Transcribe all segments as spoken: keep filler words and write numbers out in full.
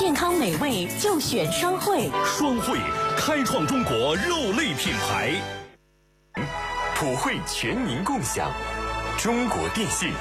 健康美味就选双汇。 双汇开创中国肉类品牌。 普惠全民共享，中国电信。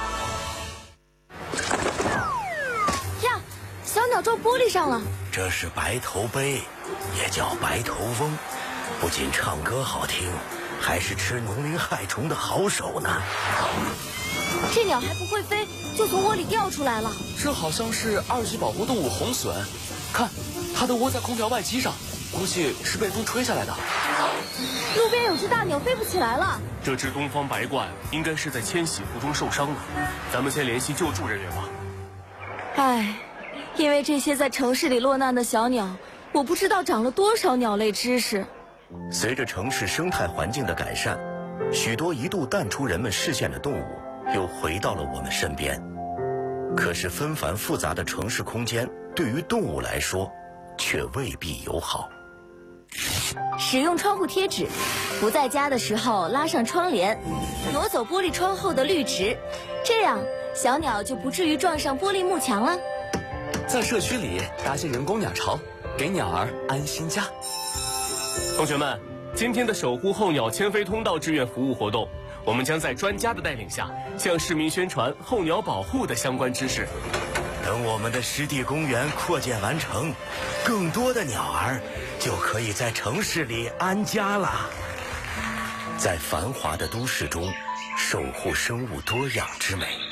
呀，小鸟撞玻璃上了。 这是白头鹎，也叫白头翁，不仅唱歌好听，还是吃农林害虫的好手呢。 这鸟还不会飞，就从窝里掉出来了。 这好像是二级保护动物红隼，看，它都窝在空调外机上，估计是被风吹下来的。 路边有只大鸟飞不起来了。 这只东方白鹳应该是在迁徙途中受伤了，咱们先联系救助人员吧。 唉，因为这些在城市里落难的小鸟，我不知道长了多少鸟类知识。 随着城市生态环境的改善，许多一度淡出人们视线的动物又回到了我们身边。可是纷繁复杂的城市空间对于动物来说却未必友好。 使用窗户贴纸，不在家的时候拉上窗帘，挪走玻璃窗后的绿植，这样小鸟就不至于撞上玻璃幕墙了。 在社区里搭些人工鸟巢，给鸟儿安心家。 同学们，今天的守护候鸟迁飞通道志愿服务活动，我们将在专家的带领下，向市民宣传候鸟保护的相关知识。 等我们的湿地公园扩建完成，更多的鸟儿就可以在城市里安家了。在繁华的都市中，守护生物多样之美。